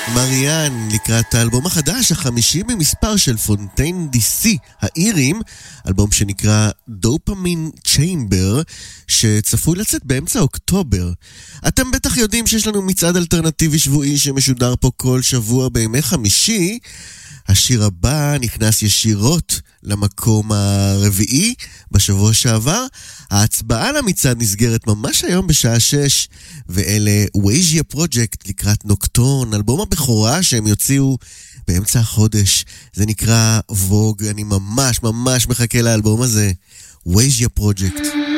מריאן לקראת האלבום החדש, החמישי במספר של פונטיין די-סי האירים, אלבום שנקרא דופמין צ'יימבר, שצפוי לצאת באמצע אוקטובר. אתם בטח יודעים שיש לנו מצעד אלטרנטיבי שבועי שמשודר פה כל שבוע בימי חמישי. השיר הבא נכנס ישירות למקום הרביעי בשבוע שעבר. ההצבעה למצעד נסגרת ממש היום בשעה 6, ואלה ווייז'יה פרוג'קט לקראת נוקטורן, אלבום הבכורה שהם יוציאו באמצע החודש. זה נקרא ווג, אני ממש מחכה לאלבום הזה. ווייז'יה פרוג'קט.